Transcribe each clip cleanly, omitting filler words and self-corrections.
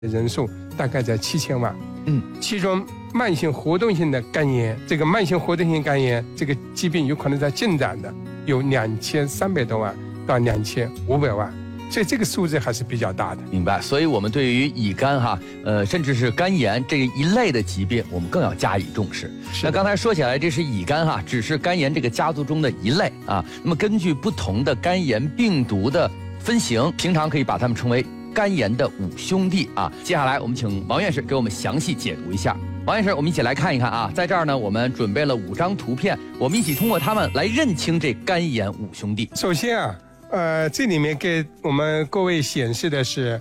人数大概在7000万。其中慢性活动性的肝炎，这个慢性活动性肝炎这个疾病有可能在进展的有2300多万到2500万。所以这个数字还是比较大的。 明白。所以我们对于乙肝甚至是肝炎这一类的疾病，我们更要加以重视。那刚才说起来，这是乙肝只是肝炎这个家族中的一类啊。那么根据不同的肝炎病毒的分型，平常可以把它们称为肝炎的五兄弟啊。接下来我们请王院士给我们详细解读一下。王院士，我们一起来看一看啊，在这儿呢，我们准备了5张图片，我们一起通过它们来认清这肝炎五兄弟。 首先这里面给我们各位显示的是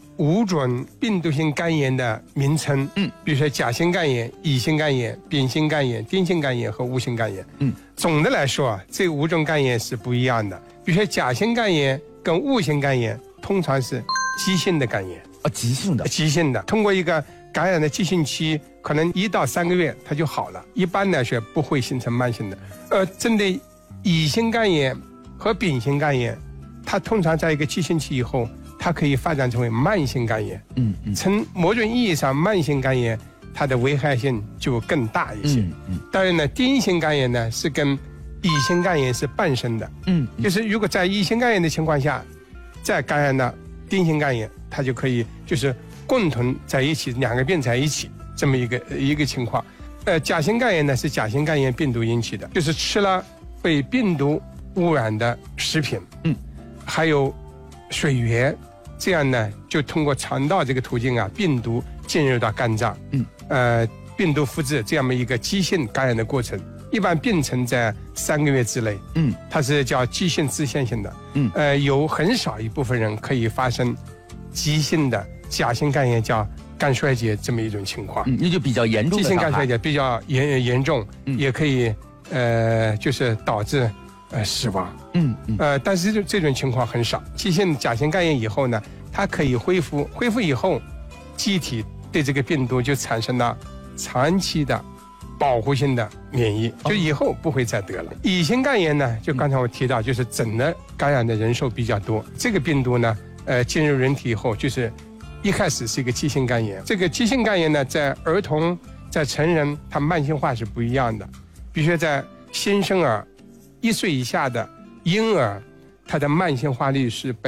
5种病毒性肝炎的名称，比如说甲型肝炎、乙型肝炎、丙型肝炎、丁型肝炎和戊型肝炎。总的来说这5种肝炎是不一样的。比如说甲型肝炎跟戊型肝炎通常是急性的肝炎急性的，通过一个感染的急性期，可能1到3个月它就好了，一般来说不会形成慢性的。针对乙型肝炎和丙型肝炎，它通常在一个急性期以后，它可以发展成为慢性肝炎。从某种意义上，慢性肝炎它的危害性就更大一些。当然呢，丁型肝炎呢是跟乙型肝炎是伴生的。就是如果在乙型肝炎的情况下，再感染了丁型肝炎，它就可以就是共同在一起，2个病在一起这么一个情况。甲型肝炎呢是甲型肝炎病毒引起的，就是吃了被病毒污染的食品，还有水源，这样呢就通过肠道这个途径病毒进入到肝脏，病毒复制这样的一个急性感染的过程，一般病程在3个月之内，它是叫急性支线性的，有很少一部分人可以发生急性的甲型肝炎，叫肝衰竭这么一种情况， 那就比较严重的。 急性肝衰竭比较严重，也可以就是导致死亡。但是这种情况很少。急性甲型肝炎以后呢，它可以恢复以后，机体对这个病毒就产生了长期的保护性的免疫，就以后不会再得了。乙型肝炎呢，就刚才我提到，就是整个感染的人数比较多。这个病毒呢，进入人体以后，就是一开始是一个急性肝炎。这个急性肝炎呢，在儿童、在成人，它慢性化是不一样的。比如说在新生儿、1岁以下的婴儿，它的慢性化率是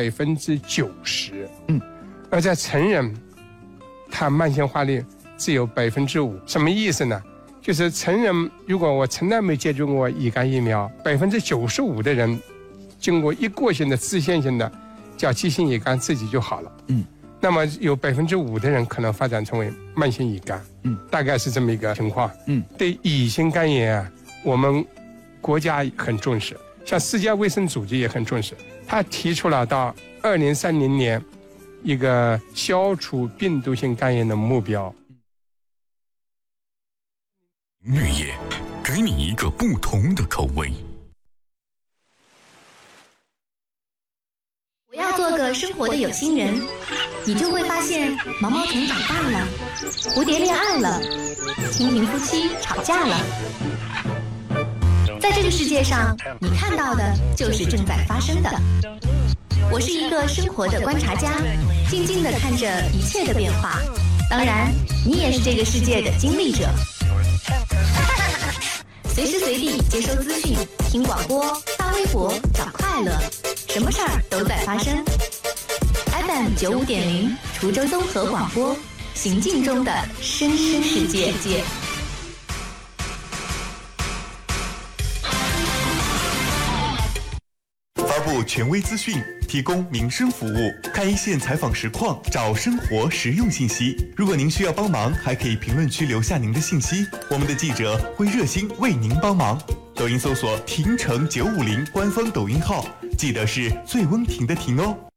90%。而在成人，它慢性化率只有5%。什么意思呢？就是成人，如果我从来没接种过乙肝疫苗，95%的人经过一过性的自限性的叫急性乙肝自己就好了。那么有5%的人可能发展成为慢性乙肝。大概是这么一个情况。对乙型肝炎我们国家很重视，像世界卫生组织也很重视，他提出了到2030年一个消除病毒性肝炎的目标。 绿叶给你一个不同的口味。 我要做个生活的有心人，你就会发现毛毛虫长大了，蝴蝶恋爱了，蜻蜓夫妻吵架了。在这个世界上，你看到的就是正在发生的。我是一个生活的观察家，静静地看着一切的变化。当然，你也是这个世界的经历者。随时随地接收资讯，听广播，发微博，找快乐，什么事儿都在发生。FM 95.0，滁州综合广播，行进中的声声世界。 发布权威资讯，提供民生服务，看一线采访实况，找生活实用信息。如果您需要帮忙，还可以评论区留下您的信息，我们的记者会热心为您帮忙。抖音搜索“婷城950”官方抖音号，记得是最温婷的婷哦。